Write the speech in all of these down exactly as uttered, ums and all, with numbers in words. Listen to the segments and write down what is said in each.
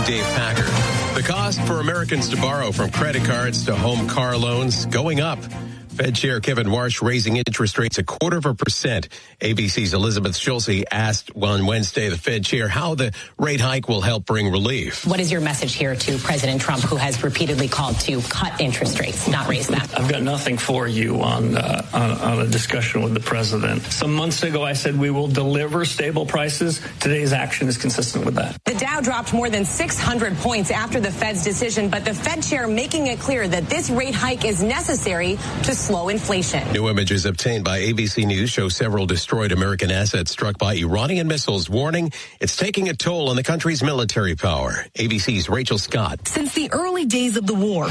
Dave Packer. The cost for Americans to borrow from credit cards to home car loans going up. Fed Chair Kevin Warsh raising interest rates a quarter of a percent. A B C's Elizabeth Schulze asked on Wednesday the Fed Chair how the rate hike will help bring relief. What is your message here to President Trump, who has repeatedly called to cut interest rates, not raise them? I've got nothing for you on, uh, on, on a discussion with the president. Some months ago, I said we will deliver stable prices. Today's action is consistent with that. The Dow dropped more than six hundred points after the Fed's decision, but the Fed Chair making it clear that this rate hike is necessary to slow inflation. New images obtained by A B C News show several destroyed American assets struck by Iranian missiles, warning it's taking a toll on the country's military power. A B C's Rachel Scott. Since the early days of the war,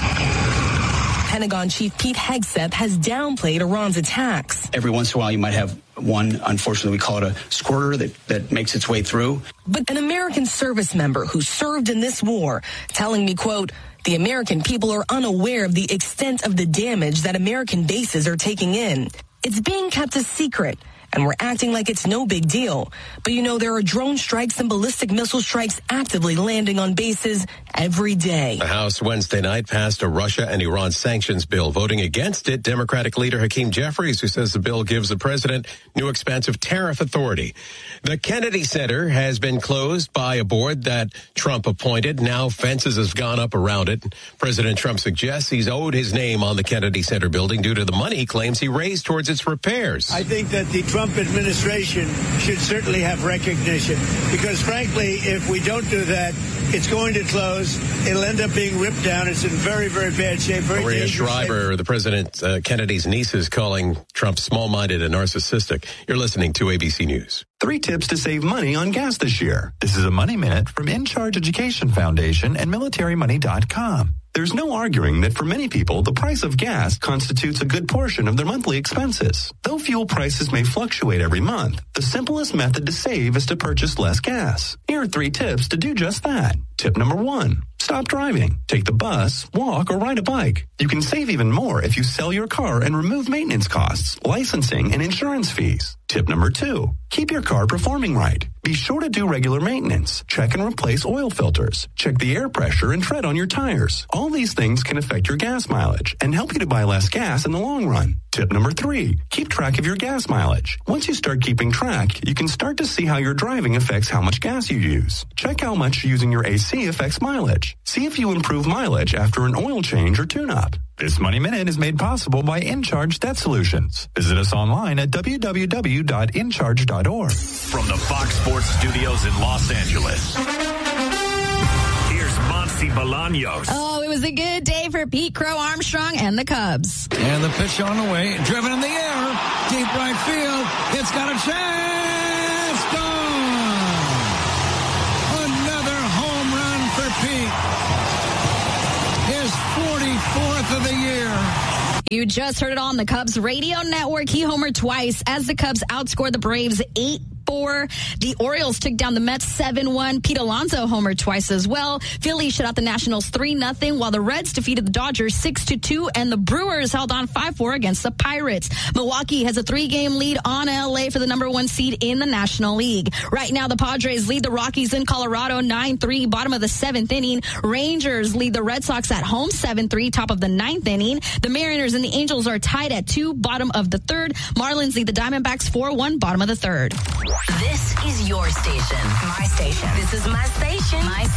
Pentagon Chief Pete Hegseth has downplayed Iran's attacks. Every once in a while you might have one, unfortunately we call it a squirter that, that makes its way through. But an American service member who served in this war telling me, quote, the American people are unaware of the extent of the damage that American bases are taking in. It's being kept a secret, and we're acting like it's no big deal. But you know, there are drone strikes and ballistic missile strikes actively landing on bases every day. The House Wednesday night passed a Russia and Iran sanctions bill. Voting against it, Democratic leader Hakeem Jeffries, who says the bill gives the president new expansive tariff authority. The Kennedy Center has been closed by a board that Trump appointed. Now fences have gone up around it. President Trump suggests he's owed his name on the Kennedy Center building due to the money he claims he raised towards its repairs. I think that the Trump administration should certainly have recognition because, frankly, if we don't do that, it's going to close. It'll end up being ripped down. It's in very, very bad shape. Very Maria Shriver, shape. the President uh, Kennedy's niece, is calling Trump small-minded and narcissistic. You're listening to A B C News. Three tips to save money on gas this year. This is a Money Minute from In Charge Education Foundation and military money dot com. There's no arguing that for many people, the price of gas constitutes a good portion of their monthly expenses. Though fuel prices may fluctuate every month, the simplest method to save is to purchase less gas. Here are three tips to do just that. Tip number one, stop driving. Take the bus, walk, or ride a bike. You can save even more if you sell your car and remove maintenance costs, licensing, and insurance fees. Tip number two, keep your car performing right. Be sure to do regular maintenance. Check and replace oil filters. Check the air pressure and tread on your tires. All these things can affect your gas mileage and help you to buy less gas in the long run. Tip number three, keep track of your gas mileage. Once you start keeping track, you can start to see how your driving affects how much gas you use. Check how much using your A C affects mileage. See if you improve mileage after an oil change or tune-up. This Money Minute is made possible by InCharge Debt Solutions. Visit us online at w w w dot in charge dot org. From the Fox Sports Studios in Los Angeles, here's Monty Bolaños. Oh, it was a good day for Pete Crow Armstrong and the Cubs. And the pitch on the way, driven in the air, deep right field. It's got a chance. Gone. Another home run for Pete. His forty-fourth of the year. You just heard it on the Cubs radio network. He homered twice as the Cubs outscored the Braves eight four. The Orioles took down the Mets seven one. Pete Alonso homered twice as well. Philly shut out the Nationals three nothing, while the Reds defeated the Dodgers six to two, and the Brewers held on five four against the Pirates. Milwaukee has a three-game lead on L A for the number one seed in the National League. Right now, the Padres lead the Rockies in Colorado nine three, bottom of the seventh inning. Rangers lead the Red Sox at home seven three, top of the ninth inning. The Mariners and the Angels are tied at two, bottom of the third. Marlins lead the Diamondbacks four one, bottom of the third. This is your station. My station. This is my station. My